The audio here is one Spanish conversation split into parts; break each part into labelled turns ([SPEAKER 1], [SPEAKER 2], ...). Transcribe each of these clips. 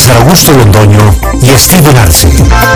[SPEAKER 1] César Augusto Londoño y Steven Arce.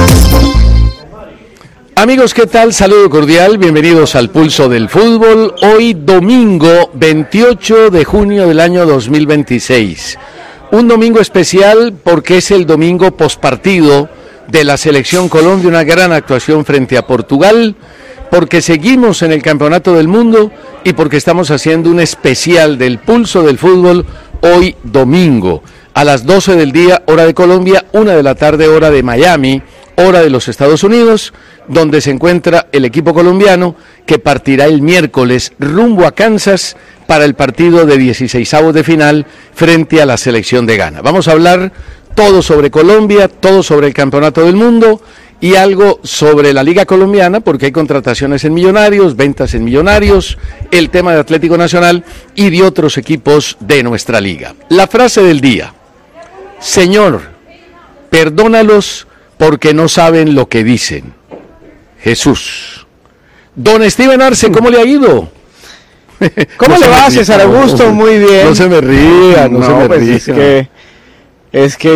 [SPEAKER 2] Amigos, ¿qué tal? Saludo cordial, bienvenidos al Pulso del Fútbol. Hoy domingo 28 de junio del año 2026. Un domingo especial porque es el domingo pospartido de la Selección Colombia, una gran actuación frente a Portugal, porque seguimos en el Campeonato del Mundo y porque estamos haciendo un especial del Pulso del Fútbol hoy domingo. A las 12 del día, hora de Colombia, 1 de la tarde, hora de Miami, hora de los Estados Unidos, donde se encuentra el equipo colombiano que partirá el miércoles rumbo a Kansas para el partido de 16avos de final frente a la selección de Ghana. Vamos a hablar todo sobre Colombia, todo sobre el Campeonato del Mundo y algo sobre la Liga Colombiana, porque hay contrataciones en Millonarios, ventas en Millonarios, el tema de Atlético Nacional y de otros equipos de nuestra liga. La frase del día: Señor, perdónalos porque no saben lo que dicen. Jesús. Don Steven Arce, ¿cómo le ha ido?
[SPEAKER 3] ¿Cómo le va, César Augusto? Muy bien.
[SPEAKER 2] No se me ría, no se me
[SPEAKER 3] pues
[SPEAKER 2] ría.
[SPEAKER 3] Es que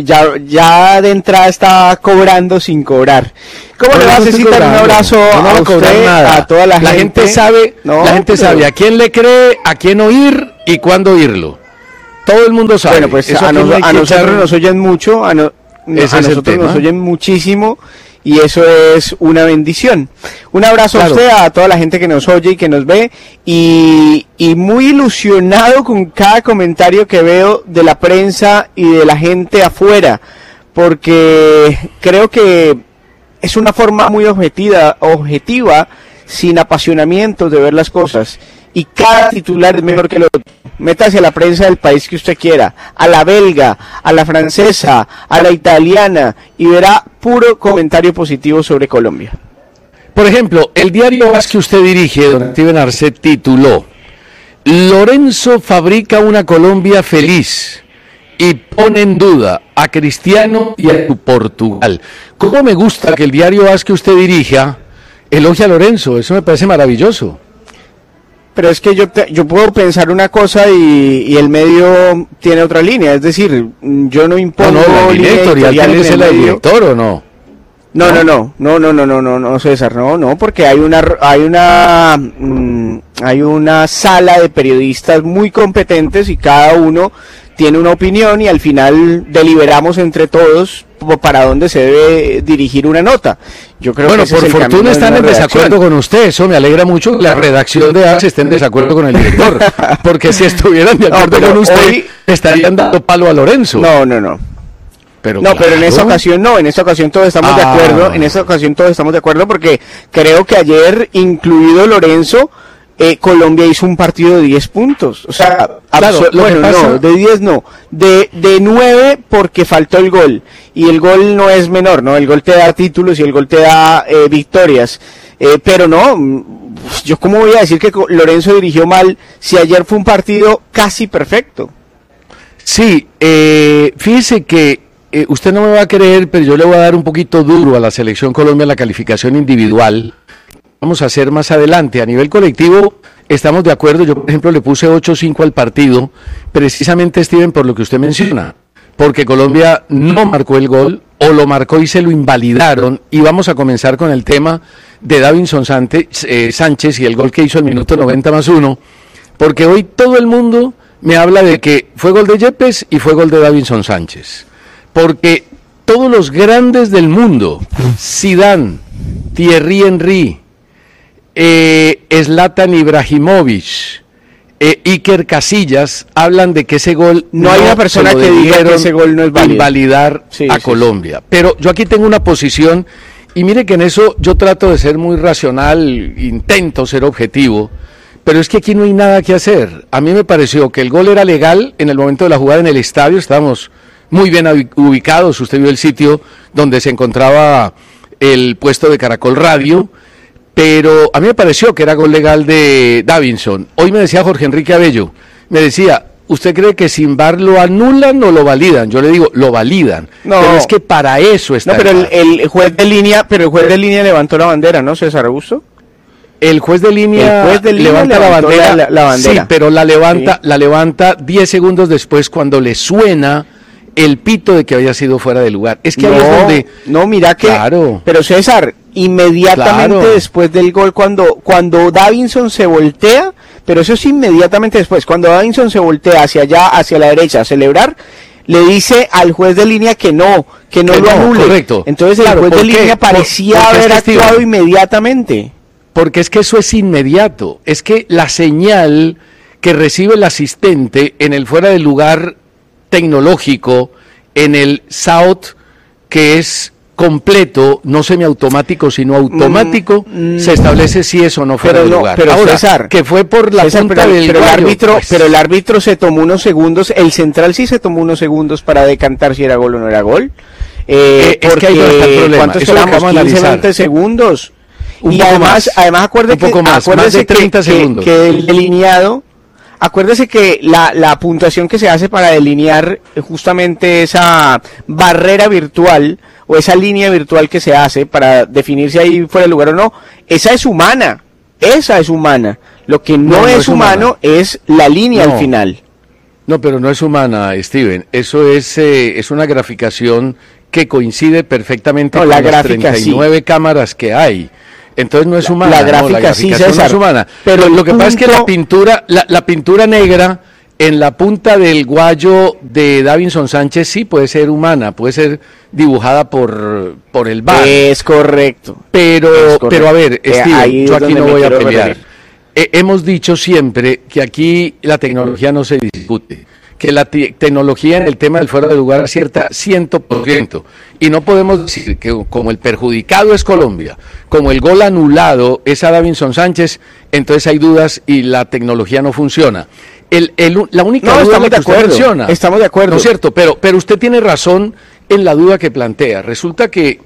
[SPEAKER 3] ya de entrada está cobrando sin cobrar. ¿Cómo le va, César? Un abrazo a usted, a toda la gente.
[SPEAKER 2] La gente sabe a quién le cree, a quién oír y cuándo oírlo. Todo el mundo sabe.
[SPEAKER 3] Bueno, pues
[SPEAKER 2] eso
[SPEAKER 3] a nosotros nos oyen mucho, a nosotros nos oyen muchísimo. Y eso es una bendición. Un abrazo a usted, a toda la gente que nos oye y que nos ve, y muy ilusionado con cada comentario que veo de la prensa y de la gente afuera, porque creo que es una forma muy objetiva, sin apasionamientos de ver las cosas, y cada titular es mejor que el otro. Métase a la prensa del país que usted quiera, a la belga, a la francesa, a la italiana, y verá puro comentario positivo sobre Colombia.
[SPEAKER 2] Por ejemplo, el diario AS que usted dirige, don Steven Arce, tituló: Lorenzo fabrica una Colombia feliz y pone en duda a Cristiano y a tu Portugal. ¿Cómo me gusta que el diario AS que usted dirija elogie a Lorenzo? Eso me parece maravilloso.
[SPEAKER 3] Pero es que yo puedo pensar una cosa y el medio tiene otra línea, es decir, yo no impongo
[SPEAKER 2] la línea editorial. ¿Tiene que ser el director o no?
[SPEAKER 3] No, César, no, porque hay una sala de periodistas muy competentes y cada uno tiene una opinión y al final deliberamos entre todos para dónde se debe dirigir una nota. Yo creo que
[SPEAKER 2] por fortuna están en desacuerdo con usted, eso me alegra mucho que la redacción de AS esté en desacuerdo con el director, porque si estuvieran de acuerdo con usted, estarían dando palo a Lorenzo.
[SPEAKER 3] No. Pero en esta ocasión todos estamos de acuerdo, porque creo que ayer, incluido Lorenzo, Colombia hizo un partido de 10 puntos, o sea, de 10 no, de 9 porque faltó el gol, y el gol no es menor, ¿no? El gol te da títulos y el gol te da victorias, pero no, yo cómo voy a decir que Lorenzo dirigió mal si ayer fue un partido casi perfecto.
[SPEAKER 2] Sí, fíjese que usted no me va a creer, pero yo le voy a dar un poquito duro a la Selección Colombia en la calificación individual. Vamos a hacer más adelante. A nivel colectivo estamos de acuerdo. Yo, por ejemplo, le puse 8-5 al partido, precisamente, Steven, por lo que usted menciona, porque Colombia no marcó el gol, o lo marcó y se lo invalidaron, y vamos a comenzar con el tema de Davinson Sánchez y el gol que hizo al minuto 90+1, porque hoy todo el mundo me habla de que fue gol de Yepes y fue gol de Davinson Sánchez, porque todos los grandes del mundo, Zidane, Thierry Henry, Zlatan Ibrahimovic, Iker Casillas, hablan de que ese gol
[SPEAKER 3] no hay una persona que diga que ese gol no es válido,
[SPEAKER 2] invalidar a Colombia. Pero yo aquí tengo una posición, y mire que en eso yo trato de ser muy racional, intento ser objetivo, pero es que aquí no hay nada que hacer. A mí me pareció que el gol era legal en el momento de la jugada en el estadio, estábamos muy bien ubicados, usted vio el sitio donde se encontraba el puesto de Caracol Radio, pero a mí me pareció que era gol legal de Davinson. Hoy me decía Jorge Enrique Abello, me decía, ¿usted cree que sin VAR lo anulan o lo validan? Yo le digo, lo validan.
[SPEAKER 3] No,
[SPEAKER 2] pero es que para eso está.
[SPEAKER 3] No, pero el juez de línea levantó la bandera, ¿no, César Augusto?
[SPEAKER 2] El juez de línea levanta la bandera.
[SPEAKER 3] La bandera.
[SPEAKER 2] Sí, pero la levanta 10 segundos después cuando le suena el pito de que había sido fuera de lugar. Es que ahí es donde...
[SPEAKER 3] No, mira que...
[SPEAKER 2] Claro.
[SPEAKER 3] Pero César, inmediatamente después del gol, cuando Davinson se voltea, pero eso es inmediatamente después, cuando Davinson se voltea hacia allá, hacia la derecha, a celebrar, le dice al juez de línea que no lo anule.
[SPEAKER 2] Correcto.
[SPEAKER 3] Entonces el juez de línea parecía haber actuado inmediatamente.
[SPEAKER 2] Porque es que eso es inmediato. Es que la señal que recibe el asistente en el fuera de lugar tecnológico, en el SAOT, que es completo, no semiautomático, sino automático, se establece si es o no fuera de lugar.
[SPEAKER 3] Pero
[SPEAKER 2] ahora,
[SPEAKER 3] César,
[SPEAKER 2] que fue por la punta del
[SPEAKER 3] pero
[SPEAKER 2] gallo,
[SPEAKER 3] pero el árbitro se tomó unos segundos, el central sí se tomó unos segundos para decantar si era gol o no era gol.
[SPEAKER 2] Es que ahí no está el problema.
[SPEAKER 3] ¿Cuánto esperamos? 15, 20 segundos. Y además acuérdese
[SPEAKER 2] más de 30 segundos.
[SPEAKER 3] Que el delineado, acuérdese que la puntuación que se hace para delinear justamente esa barrera virtual o esa línea virtual que se hace para definir si ahí fuera el lugar o no, esa es humana. Lo que no es humano es la línea al final.
[SPEAKER 2] No, pero no es humana, Steven. Eso es una graficación que coincide perfectamente con las 39 cámaras que hay. Entonces no es humana.
[SPEAKER 3] La gráfica sí, César,
[SPEAKER 2] no es humana. Pero lo que pasa es que la pintura negra en la punta del guayo de Davinson Sánchez sí puede ser humana, puede ser dibujada por el VAR.
[SPEAKER 3] Es correcto.
[SPEAKER 2] Pero a ver, Steven, yo aquí no voy a pelear. Hemos dicho siempre que aquí la tecnología no se discute, que la tecnología en el tema del fuera de lugar acierta 100%, y no podemos decir que como el perjudicado es Colombia, como el gol anulado es a Davinson Sánchez, entonces hay dudas y la tecnología no funciona. La única duda es la que usted menciona.
[SPEAKER 3] Estamos de acuerdo.
[SPEAKER 2] No es cierto, pero usted tiene razón en la duda que plantea. Resulta que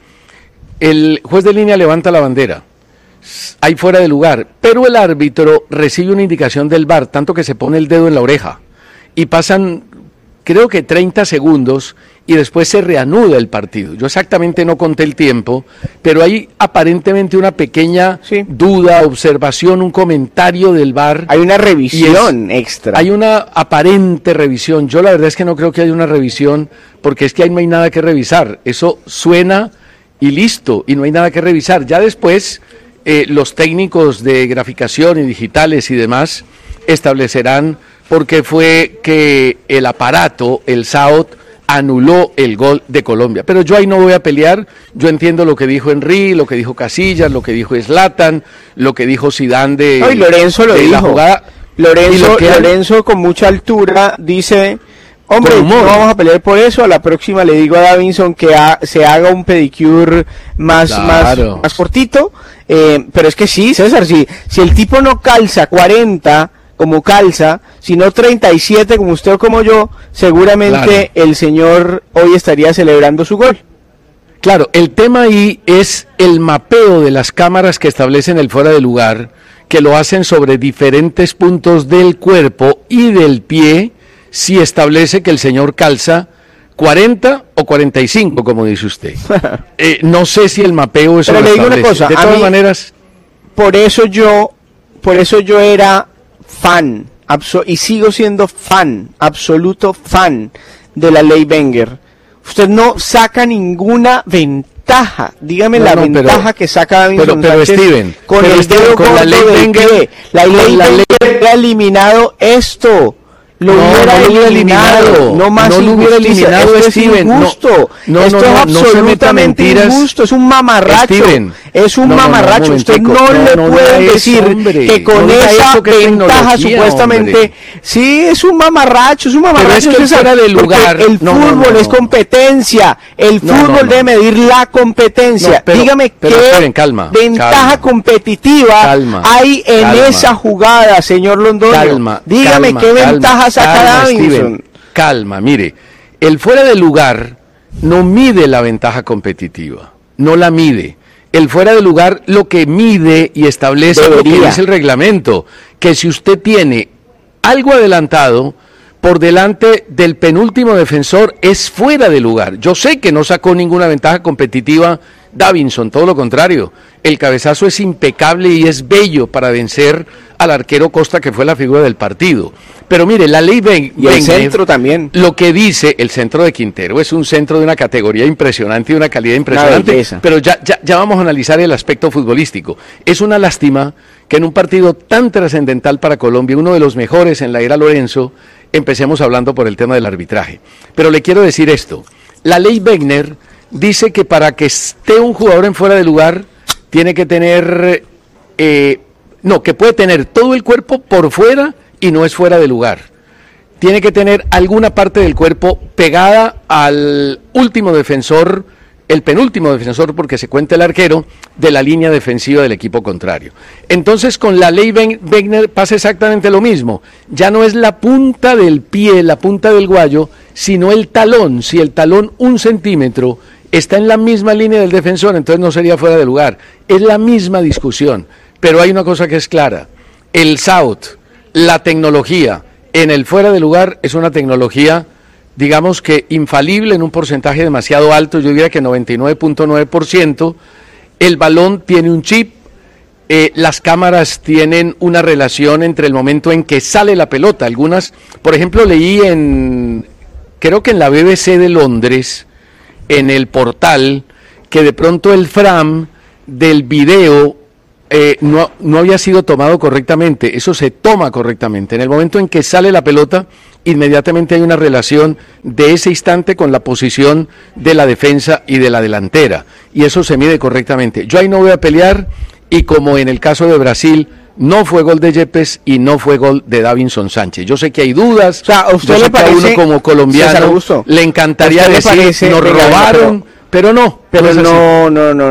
[SPEAKER 2] el juez de línea levanta la bandera, hay fuera de lugar, pero el árbitro recibe una indicación del VAR, tanto que se pone el dedo en la oreja, y pasan, creo que 30 segundos, y después se reanuda el partido. Yo exactamente no conté el tiempo, pero hay aparentemente una pequeña duda, observación, un comentario del VAR.
[SPEAKER 3] Hay una revisión extra.
[SPEAKER 2] Hay una aparente revisión. Yo la verdad es que no creo que haya una revisión, porque es que ahí no hay nada que revisar. Eso suena y listo, y no hay nada que revisar. Ya después, los técnicos de graficación y digitales y demás establecerán por qué fue que el aparato, el SAOT, anuló el gol de Colombia. Pero yo ahí no voy a pelear. Yo entiendo lo que dijo Henry, lo que dijo Casillas, lo que dijo Zlatan, lo que dijo Zidane de...
[SPEAKER 3] No, y Lorenzo lo dijo. La jugada. Lorenzo con mucha altura dice... Hombre, no vamos a pelear por eso. A la próxima le digo a Davinson que se haga un pedicure más cortito. Pero es que sí, César, si el tipo no calza 40 como calza, sino 37 como usted o como yo, seguramente el señor hoy estaría celebrando su gol.
[SPEAKER 2] Claro, el tema ahí es el mapeo de las cámaras que establecen el fuera de lugar, que lo hacen sobre diferentes puntos del cuerpo y del pie, si establece que el señor calza 40 o 45, como dice usted. No sé si el mapeo eso
[SPEAKER 3] pero
[SPEAKER 2] lo
[SPEAKER 3] le digo
[SPEAKER 2] establece.
[SPEAKER 3] Una cosa,
[SPEAKER 2] de todas maneras,
[SPEAKER 3] por eso yo era fan, y sigo siendo fan, absoluto fan de la ley Wenger. Usted no saca ninguna ventaja. Dígame ventaja que saca Davinson Sánchez
[SPEAKER 2] Steven,
[SPEAKER 3] con el dedo con la ley Wenger. La ley Wenger ha eliminado esto. Lo hubiera eliminado, no más
[SPEAKER 2] lo hubiera eliminado,
[SPEAKER 3] esto
[SPEAKER 2] Steven.
[SPEAKER 3] Es injusto. Esto es absolutamente injusto, es un mamarracho.
[SPEAKER 2] Steven,
[SPEAKER 3] es un mamarracho. Usted no le puede decir que con esa ventaja supuestamente, sí, es un mamarracho,
[SPEAKER 2] Pero es que fuera de lugar.
[SPEAKER 3] El fútbol es competencia, el fútbol debe medir la competencia. Dígame qué ventaja competitiva hay en esa jugada, señor Londoño. Dígame qué ventaja saca Davinson.
[SPEAKER 2] Calma, mire, el fuera de lugar no mide la ventaja competitiva, no la mide. El fuera de lugar lo que mide y establece lo que dice el reglamento, que si usted tiene algo adelantado por delante del penúltimo defensor es fuera de lugar. Yo sé que no sacó ninguna ventaja competitiva Davinson, todo lo contrario. El cabezazo es impecable y es bello para vencer al arquero Costa, que fue la figura del partido. Pero mire, la ley
[SPEAKER 3] y el centro también.
[SPEAKER 2] Lo que dice el centro de Quintero es un centro de una categoría impresionante y una calidad impresionante, pero ya vamos a analizar el aspecto futbolístico. Es una lástima que en un partido tan trascendental para Colombia, uno de los mejores en la era Lorenzo, empecemos hablando por el tema del arbitraje. Pero le quiero decir esto, la ley Wegner dice que para que esté un jugador en fuera de lugar, tiene que tener, que puede tener todo el cuerpo por fuera y no es fuera de lugar. Tiene que tener alguna parte del cuerpo pegada al último defensor, el penúltimo defensor, porque se cuenta el arquero, de la línea defensiva del equipo contrario. Entonces, con la ley Wegner pasa exactamente lo mismo. Ya no es la punta del pie, la punta del guayo, sino el talón. Si el talón 1 centímetro está en la misma línea del defensor, entonces no sería fuera de lugar. Es la misma discusión, pero hay una cosa que es clara. El SAUT, la tecnología en el fuera de lugar es una tecnología, digamos que infalible en un porcentaje demasiado alto, yo diría que 99.9%. El balón tiene un chip, las cámaras tienen una relación entre el momento en que sale la pelota. Algunas, por ejemplo, leí creo que en la BBC de Londres, en el portal, que de pronto el frame del video no había sido tomado correctamente. Eso se toma correctamente. En el momento en que sale la pelota, inmediatamente hay una relación de ese instante con la posición de la defensa y de la delantera. Y eso se mide correctamente. Yo ahí no voy a pelear, y como en el caso de Brasil, no fue gol de Yepes y no fue gol de Davinson Sánchez. Yo sé que hay dudas.
[SPEAKER 3] O sea, ¿a usted le parece,
[SPEAKER 2] a uno como colombiano le encantaría decir nos robaron? Pero no.
[SPEAKER 3] Pero no,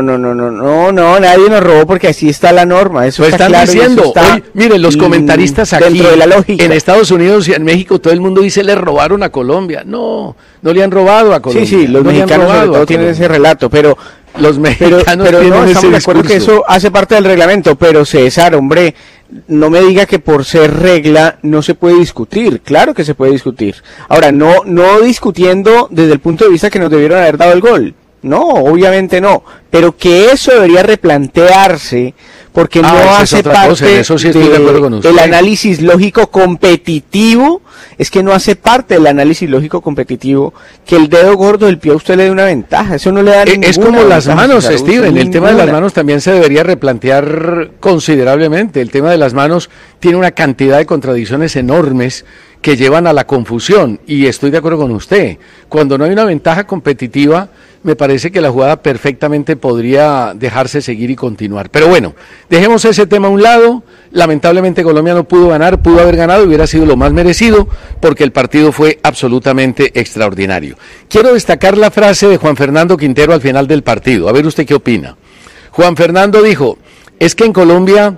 [SPEAKER 3] nadie nos robó porque así está la norma. Eso
[SPEAKER 2] está claro. Diciendo, hoy, mire, los comentaristas aquí,
[SPEAKER 3] de la lógica.
[SPEAKER 2] En Estados Unidos y en México, todo el mundo dice le robaron a Colombia. No le han robado a Colombia.
[SPEAKER 3] Sí, los mexicanos sobre todo tienen ese relato, pero
[SPEAKER 2] los mexicanos
[SPEAKER 3] pero
[SPEAKER 2] tienen
[SPEAKER 3] no,
[SPEAKER 2] ese
[SPEAKER 3] estamos de acuerdo que eso hace parte del reglamento, pero César, hombre, no me diga que por ser regla no se puede discutir. Claro que se puede discutir. Ahora, no discutiendo desde el punto de vista que nos debieron haber dado el gol. No, obviamente no, pero que eso debería replantearse porque no hace parte del análisis lógico competitivo. Es que no hace parte del análisis lógico competitivo que el dedo gordo del pie a usted le dé una ventaja. Eso no le da ninguna.
[SPEAKER 2] Es como las manos, Steven. El tema de las manos también se debería replantear considerablemente. El tema de las manos tiene una cantidad de contradicciones enormes que llevan a la confusión, y estoy de acuerdo con usted. Cuando no hay una ventaja competitiva, me parece que la jugada perfectamente podría dejarse seguir y continuar. Pero bueno, dejemos ese tema a un lado. Lamentablemente Colombia no pudo ganar, pudo haber ganado, hubiera sido lo más merecido, porque el partido fue absolutamente extraordinario. Quiero destacar la frase de Juan Fernando Quintero al final del partido. A ver usted qué opina. Juan Fernando dijo, es que en Colombia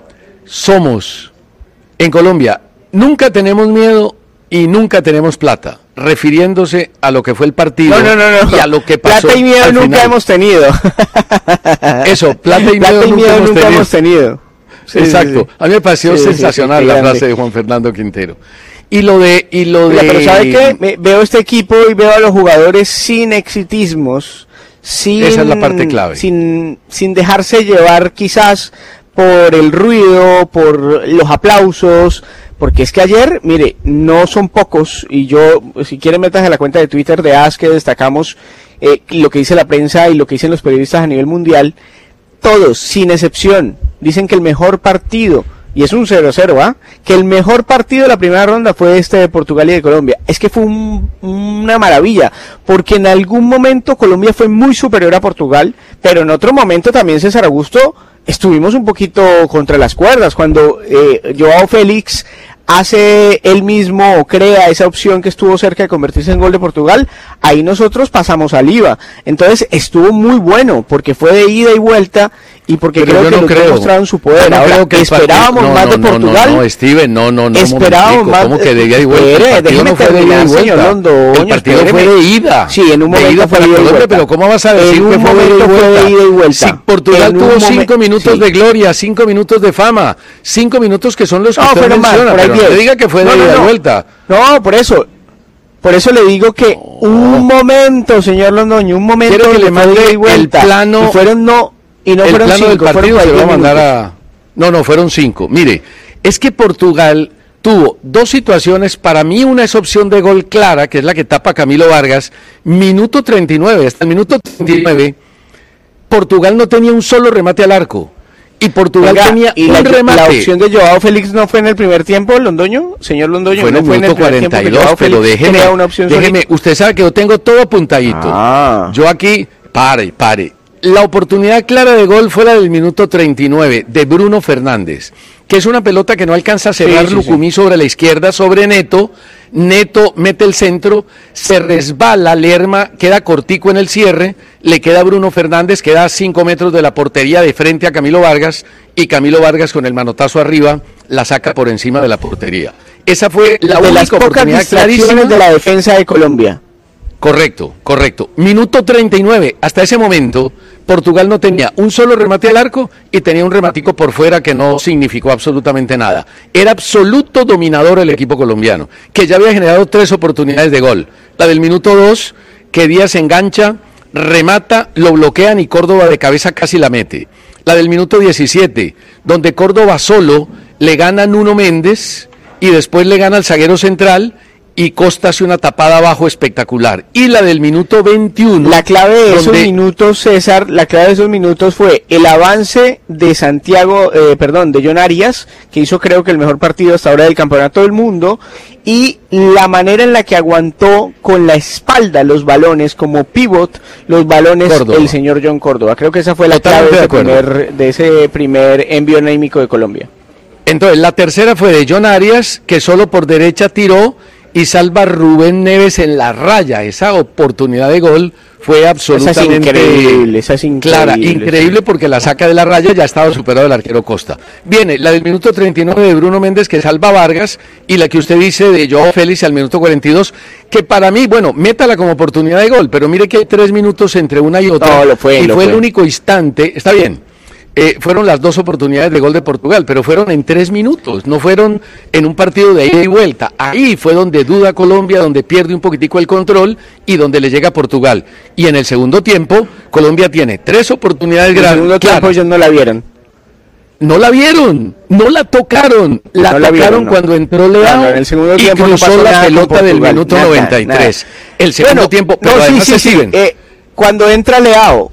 [SPEAKER 2] nunca tenemos miedo y nunca tenemos plata, refiriéndose a lo que fue el partido y a lo que pasó.
[SPEAKER 3] Plata y miedo nunca hemos tenido.
[SPEAKER 2] Eso, plata y miedo nunca hemos tenido.
[SPEAKER 3] Sí,
[SPEAKER 2] exacto.
[SPEAKER 3] Sí.
[SPEAKER 2] A mí me pareció sensacional la frase de Juan Fernando Quintero. Y lo de...
[SPEAKER 3] Pero ¿sabe qué? Veo este equipo y veo a los jugadores sin exitismos,
[SPEAKER 2] esa es la parte clave.
[SPEAKER 3] Sin dejarse llevar quizás por el ruido, por los aplausos. Porque es que ayer, mire, no son pocos, y yo, si quieren métanse a la cuenta de Twitter de AS, que destacamos lo que dice la prensa y lo que dicen los periodistas a nivel mundial, todos, sin excepción, dicen que el mejor partido, y es un 0-0, que el mejor partido de la primera ronda fue este de Portugal y de Colombia. Es que fue una maravilla, porque en algún momento Colombia fue muy superior a Portugal, pero en otro momento también, César Augusto, estuvimos un poquito contra las cuerdas cuando Joao Félix hace él mismo o crea esa opción que estuvo cerca de convertirse en gol de Portugal. Ahí nosotros pasamos al IVA. Entonces estuvo muy bueno porque fue de ida y vuelta y porque creo que los mostraron su poder. Ahora, que esperábamos más de Portugal.
[SPEAKER 2] No, Steven, no.
[SPEAKER 3] Esperábamos más.
[SPEAKER 2] ¿Cómo que de ida y vuelta?
[SPEAKER 3] Déjeme terminar, señor Londoño.
[SPEAKER 2] El partido fue de ida.
[SPEAKER 3] Sí, en un momento fue de ida y vuelta.
[SPEAKER 2] Pero ¿cómo vas a decir que fue de ida y vuelta? Si Portugal tuvo 5 minutos de gloria, 5 minutos de fama, 5 minutos que son los que usted menciona, pero no diga que fue de ida y vuelta.
[SPEAKER 3] No, por eso Por eso le digo que un momento, señor Londoño, un momento.
[SPEAKER 2] Quiero que le mande el plano.
[SPEAKER 3] Y fueron no fueron
[SPEAKER 2] plano
[SPEAKER 3] 5,
[SPEAKER 2] del partido se lo va a mandar a... No, fueron 5. Mire, es que Portugal tuvo 2 situaciones, para mí una es opción de gol clara, que es la que tapa Camilo Vargas, minuto 39, hasta el minuto 39, Portugal no tenía un solo remate al arco, y Portugal tenía un remate.
[SPEAKER 3] ¿La opción de Joao Félix no fue en el primer tiempo, Londoño? Señor Londoño,
[SPEAKER 2] fue en el minuto 42, pero déjeme, usted sabe que yo tengo todo apuntadito. Yo aquí, pare. La oportunidad clara de gol fue la del minuto 39 de Bruno Fernández, que es una pelota que no alcanza a cerrar Lucumí sobre la izquierda, sobre Neto mete el centro, se resbala Lerma, queda cortico en el cierre, le queda Bruno Fernández, queda a 5 metros de la portería de frente a Camilo Vargas, y Camilo Vargas con el manotazo arriba la saca por encima de la portería. Esa fue la única oportunidad clarísima
[SPEAKER 3] de la defensa de Colombia.
[SPEAKER 2] Correcto. Minuto 39. Hasta ese momento, Portugal no tenía un solo remate al arco y tenía un rematico por fuera que no significó absolutamente nada. Era absoluto dominador el equipo colombiano, que ya había generado 3 oportunidades de gol. La del minuto 2, que Díaz engancha, remata, lo bloquean y Córdoba de cabeza casi la mete. La del minuto 17, donde Córdoba solo le gana a Nuno Méndez y después le gana al zaguero central, y Costa hace una tapada abajo espectacular. Y la del minuto 21...
[SPEAKER 3] La clave de esos minutos, César, fue el avance de de John Arias, que hizo creo que el mejor partido hasta ahora del campeonato del mundo, y la manera en la que aguantó con la espalda los balones, como pivot, los balones Córdoba. El señor John Córdoba. Creo que esa fue la clave de ese primer envío anímico de Colombia.
[SPEAKER 2] Entonces, la tercera fue de John Arias, que solo por derecha tiró, y salva Rubén Neves en la raya. Esa oportunidad de gol fue absolutamente
[SPEAKER 3] esa es increíble,
[SPEAKER 2] clara, increíble, porque la saca de la raya, ya estaba superado el arquero Costa. Viene la del minuto 39 de Bruno Méndez, que salva a Vargas, y la que usted dice de Joao Félix al minuto 42, que para mí, métala como oportunidad de gol, pero mire que hay 3 minutos entre una y otra, fue el único instante, está bien. Fueron las 2 oportunidades de gol de Portugal, pero fueron en 3 minutos, no fueron en un partido de ida y vuelta. Ahí fue donde duda Colombia, donde pierde un poquitico el control y donde le llega a Portugal. Y en el segundo tiempo, Colombia tiene 3 oportunidades grandes.
[SPEAKER 3] En el segundo tiempo ellos no la vieron.
[SPEAKER 2] No la vieron, no la tocaron, la tocaron cuando entró Leao y cruzó la pelota del minuto 93. El segundo tiempo, pero además se siguen.
[SPEAKER 3] Cuando entra Leao,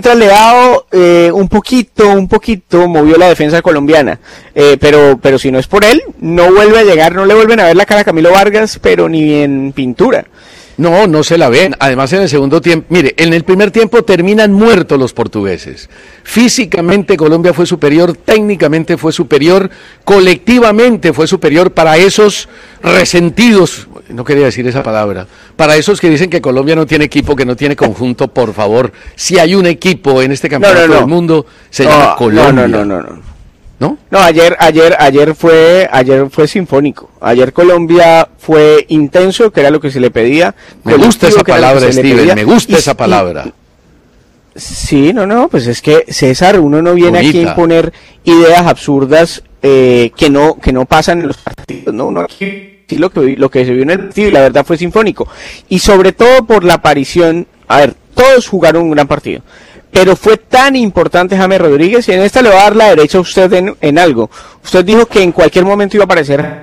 [SPEAKER 3] un poquito movió la defensa colombiana, pero si no es por él, no vuelve a llegar, no le vuelven a ver la cara a Camilo Vargas, pero ni en pintura.
[SPEAKER 2] No se la ven. Además, en el segundo tiempo, mire, en el primer tiempo terminan muertos los portugueses. Físicamente Colombia fue superior, técnicamente fue superior, colectivamente fue superior para esos resentidos, no quería decir esa palabra, para esos que dicen que Colombia no tiene equipo, que no tiene conjunto, por favor. Si hay un equipo en este campeonato del mundo, se llama Colombia.
[SPEAKER 3] ¿No? No, ayer fue sinfónico. Ayer Colombia fue intenso, que era lo que se le pedía.
[SPEAKER 2] Me gusta esa palabra, Steven, me gusta esa palabra.
[SPEAKER 3] Sí, pues es que, César, uno no viene aquí a imponer ideas absurdas que no pasan en los partidos, ¿no? Uno aquí, sí, lo que se vio en el partido, y la verdad fue sinfónico. Y sobre todo por la aparición, todos jugaron un gran partido. Pero fue tan importante James Rodríguez, y en esta le va a dar la derecha a usted en algo. Usted dijo que en cualquier momento iba a aparecer.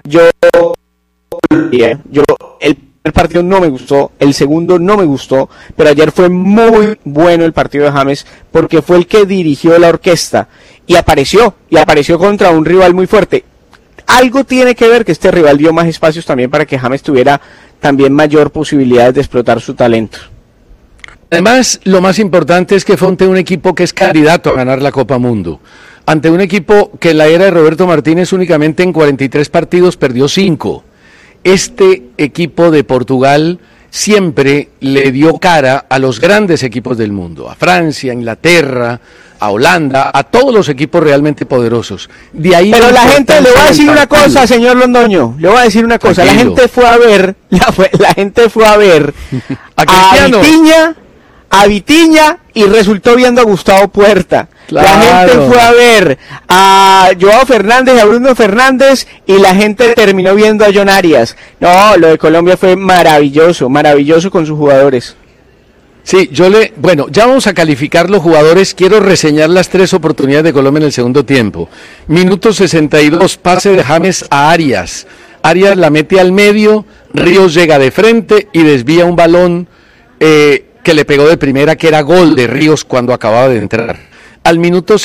[SPEAKER 3] El primer partido no me gustó, el segundo no me gustó, pero ayer fue muy bueno el partido de James, porque fue el que dirigió la orquesta, y apareció contra un rival muy fuerte. Algo tiene que ver que este rival dio más espacios también para que James tuviera también mayor posibilidades de explotar su talento.
[SPEAKER 2] Además, lo más importante es que fue ante un equipo que es candidato a ganar la Copa Mundo. Ante un equipo que en la era de Roberto Martínez únicamente en 43 partidos perdió 5. Este equipo de Portugal siempre le dio cara a los grandes equipos del mundo, a Francia, a Inglaterra, a Holanda, a todos los equipos realmente poderosos. De ahí.
[SPEAKER 3] Pero la gente, le voy a decir una cosa, señor Londoño, le voy a decir una cosa. Tranquilo. La gente fue a ver a Vitiña y resultó viendo a Gustavo Puerta. Claro. La gente fue a ver a Joao Fernández, a Bruno Fernández, y la gente terminó viendo a John Arias. No, lo de Colombia fue maravilloso, maravilloso con sus jugadores.
[SPEAKER 2] Sí, bueno, ya vamos a calificar los jugadores. Quiero reseñar las 3 oportunidades de Colombia en el segundo tiempo. Minuto 62, pase de James a Arias. Arias la mete al medio, Ríos llega de frente y desvía un balón que le pegó de primera, que era gol de Ríos cuando acababa de entrar. Al minuto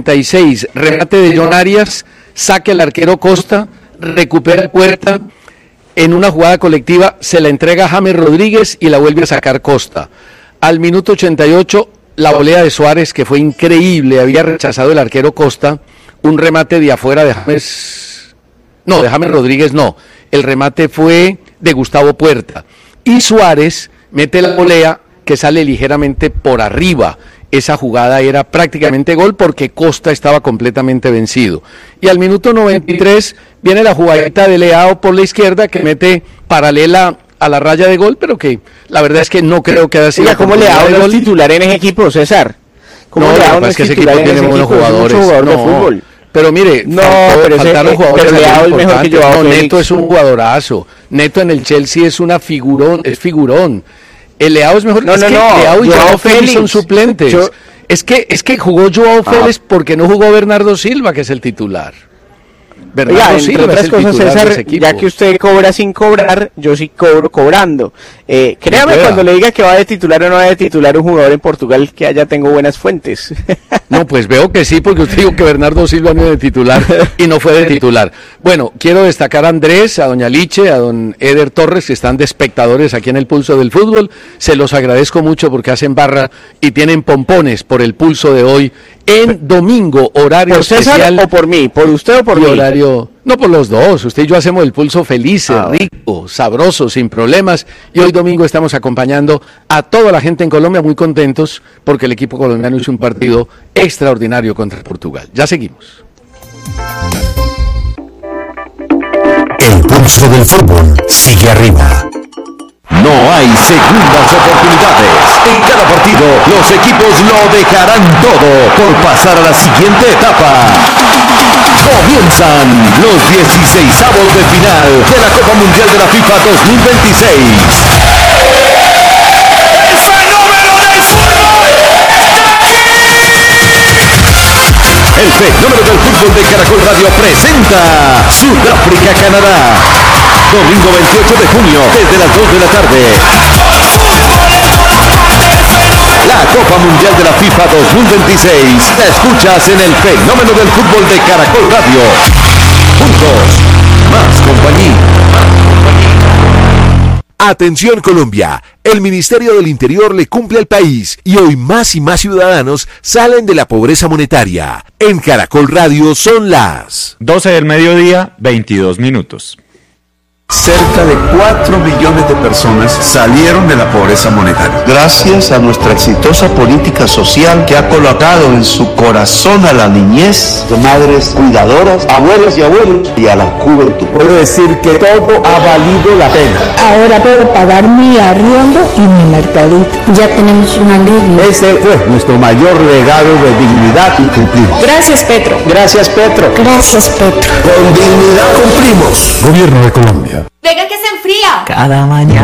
[SPEAKER 2] 66, remate de John Arias, saque al arquero Costa, recupera Puerta, en una jugada colectiva se la entrega a James Rodríguez y la vuelve a sacar Costa. Al minuto 88, la volea de Suárez, que fue increíble, había rechazado el arquero Costa, un remate de afuera de James Rodríguez no, el remate fue de Gustavo Puerta, y Suárez mete la volea que sale ligeramente por arriba. Esa jugada era prácticamente gol porque Costa estaba completamente vencido. Y al minuto 93 viene la jugadita de Leao por la izquierda que mete paralela a la raya de gol, pero que la verdad es que no creo que haya sido.
[SPEAKER 3] Mira, ¿cómo Leao no es titular en ese equipo, César?
[SPEAKER 2] ¿Cómo Leao no es que ese equipo tiene buenos jugadores?
[SPEAKER 3] De fútbol.
[SPEAKER 2] Pero mire, faltaron jugadores
[SPEAKER 3] Leao es mejor que Joao Félix.
[SPEAKER 2] Neto es un jugadorazo. Neto en el Chelsea es figurón. El Leao es mejor. Leao y Joao Félix son suplentes. Es que jugó Joao Félix porque no jugó Bernardo Silva, que es el titular.
[SPEAKER 3] Bernardo Silva, entre otras cosas, César, ya que usted cobra sin cobrar, yo sí cobro cobrando. Créame cuando le diga que va de titular o no va de titular un jugador en Portugal, que allá tengo buenas fuentes.
[SPEAKER 2] No, pues veo que sí, porque usted dijo que Bernardo Silva no es de titular y no fue de titular. Bueno, quiero destacar a Andrés, a doña Liche, a don Eder Torres, que están de espectadores aquí en el Pulso del Fútbol. Se los agradezco mucho porque hacen barra y tienen pompones por el Pulso de hoy en domingo, horario
[SPEAKER 3] ¿por César
[SPEAKER 2] especial.
[SPEAKER 3] ¿O por mí? ¿Por usted o por mí?
[SPEAKER 2] Horario, no, por los dos. Usted y yo hacemos el Pulso felices, rico, sabroso, sin problemas. Y hoy domingo estamos acompañando a toda la gente en Colombia muy contentos porque el equipo colombiano hizo un partido extraordinario contra Portugal. Ya seguimos.
[SPEAKER 1] El Pulso del Fútbol sigue arriba.
[SPEAKER 4] No hay segundas oportunidades. En cada partido, los equipos lo dejarán todo por pasar a la siguiente etapa. Comienzan los 16avos de final de la Copa Mundial de la FIFA 2026. ¡El fenómeno del fútbol está aquí! El fenómeno del fútbol de Caracol Radio presenta Sudáfrica-Canadá. Domingo 28 de junio, desde las 2 de la tarde. La Copa Mundial de la FIFA 2026. La escuchas en el fenómeno del fútbol de Caracol Radio. Juntos, más compañía.
[SPEAKER 1] Atención Colombia, el Ministerio del Interior le cumple al país y hoy más y más ciudadanos salen de la pobreza monetaria. En Caracol Radio son las
[SPEAKER 5] 12 del mediodía, 22 minutos.
[SPEAKER 6] Cerca de 4 millones de personas salieron de la pobreza monetaria. Gracias a nuestra exitosa política social que ha colocado en su corazón a la niñez, de madres cuidadoras, abuelas y abuelos, y a la juventud. Puedo decir que todo ha valido la pena.
[SPEAKER 7] Ahora puedo pagar mi arriendo y mi mercadito. Ya tenemos una ley.
[SPEAKER 6] Ese fue nuestro mayor legado de dignidad y cumplimos.
[SPEAKER 7] Gracias, Petro.
[SPEAKER 3] Gracias, Petro.
[SPEAKER 7] Gracias, Petro.
[SPEAKER 6] Con dignidad cumplimos.
[SPEAKER 1] Gobierno de Colombia.
[SPEAKER 8] Venga que se enfría.
[SPEAKER 9] Cada mañana